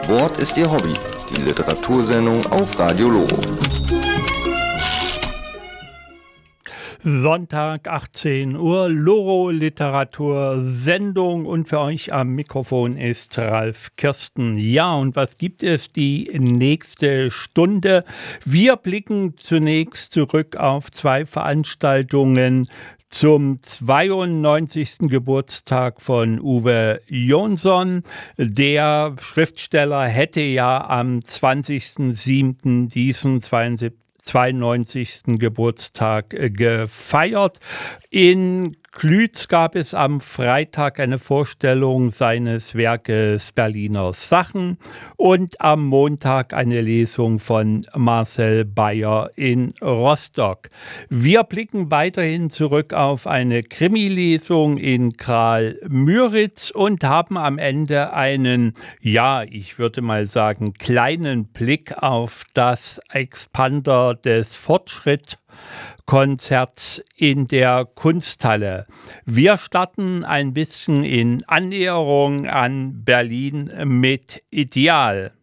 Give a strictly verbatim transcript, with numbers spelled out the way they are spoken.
Wort ist Ihr Hobby, die Literatursendung auf Radio Loro. Sonntag, achtzehn Uhr, Loro Literatursendung und für euch am Mikrofon ist Ralf Kirsten. Ja, und was gibt es die nächste Stunde? Wir blicken zunächst zurück auf zwei Veranstaltungen zum zweiundneunzigsten Geburtstag von Uwe Jonsson. Der Schriftsteller hätte ja am zwanzigsten siebten diesen zweiundneunzigsten Geburtstag gefeiert. In Klütz gab es am Freitag eine Vorstellung seines Werkes Berliner Sachen und am Montag eine Lesung von Marcel Beyer in Rostock. Wir blicken weiterhin zurück auf eine Krimi-Lesung in Kral-Müritz und haben am Ende einen, ja, ich würde mal sagen, kleinen Blick auf das Expander des Fortschritt Konzerts in der Kunsthalle. Wir starten ein bisschen in Annäherung an Berlin mit Ideal.